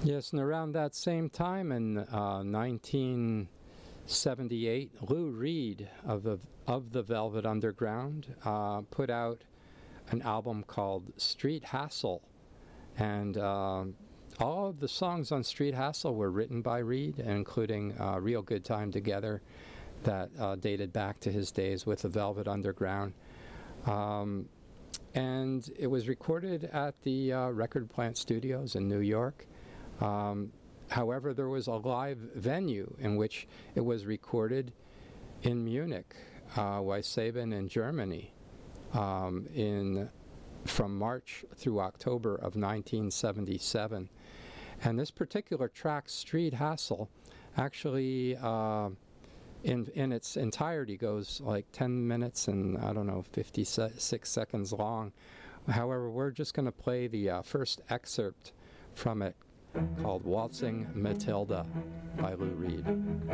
Yes, and around that same time in 1978, Lou Reed of the Velvet Underground put out an album called Street Hassle, and all of the songs on Street Hassle were written by Reed, including Real Good Time Together, that dated back to his days with the Velvet Underground. And it was recorded at the Record Plant Studios in New York. However, there was a live venue in which it was recorded in Munich, Wiesbaden in Germany, from March through October of 1977. And this particular track, Street Hassle, actually in its entirety goes like 10 minutes and, 56 seconds long. However, we're just going to play the first excerpt from it, called Waltzing Matilda by Lou Reed.